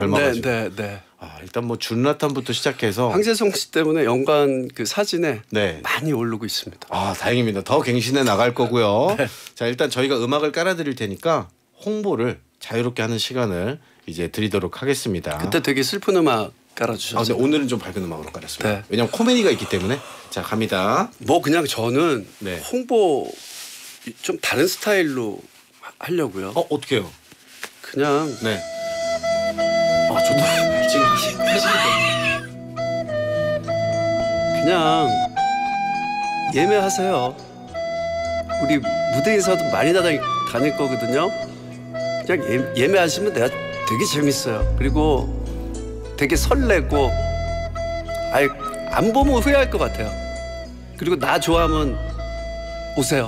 닮아가지고. 네. 일단 뭐 준라탄부터 시작해서 황재성 씨 때문에 연관 그 사진에 네. 많이 오르고 있습니다. 다행입니다. 더 갱신해 나갈 거고요. 네. 자, 일단 저희가 음악을 깔아드릴 테니까 홍보를 자유롭게 하는 시간을 이제 드리도록 하겠습니다. 그때 되게 슬픈 음악 깔아주셨어요. 근데 오늘은 좀 밝은 음악으로 깔았습니다. 네. 왜냐면 코미디가 있기 때문에. 자, 갑니다. 뭐 그냥 저는 네. 홍보 좀 다른 스타일로 하려고요. 어떻게 해요? 그냥 네. 좋다. 지금 그냥 예매하세요. 우리 무대 인사도 많이 다닐 거거든요. 그냥 예매하시면 내가 되게 재밌어요. 그리고 되게 설레고 안 보면 후회할 것 같아요. 그리고 나 좋아하면 오세요.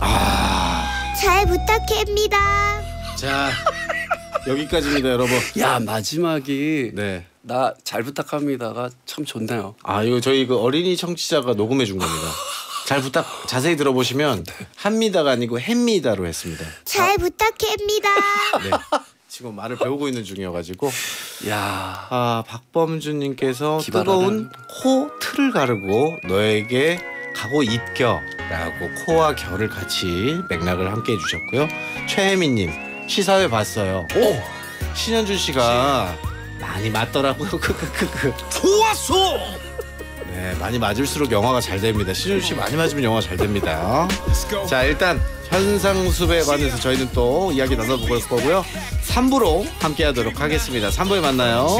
잘 부탁합니다. 자, 여기까지입니다, 여러분. 야, 마지막이 네. 나 잘 부탁합니다가 참 좋네요. 이거 저희 그 어린이 청취자가 녹음해 준 겁니다. 잘 부탁 자세히 들어보시면 합니다가 아니고 햄미다로 했습니다. 잘 부탁합니다. 네. 지금 말을 배우고 있는 중이어가지고. 야, 박범준님께서 기발하다. 뜨거운 코 틀을 가르고 너에게 가고 입겨라고 코와 겨를 같이 맥락을 함께 해주셨고요. 최혜민님 시사회 봤어요. 신현준 씨가 많이 맞더라고요. 좋았어. 네, 많이 맞을수록 영화가 잘 됩니다. 신현준 씨 많이 맞으면 영화가 잘 됩니다. 자, 일단 현상수배에 관해서 저희는 또 이야기 나눠볼 거고요. 3부로 함께하도록 하겠습니다. 3부에 만나요.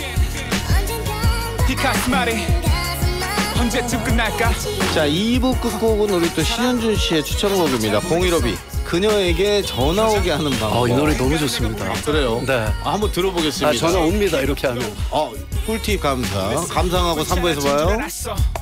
디카스 말이 언제쯤 끝날까? 자, 2부 끝곡은 우리 또 신현준 씨의 추천곡입니다. 015B 그녀에게 전화 오게 하는 방법. 이 노래 너무 좋습니다. 그래요? 네. 한번 들어보겠습니다. 전화 옵니다. 이렇게 하면. 꿀팁 감상하고 3부에서 봐요.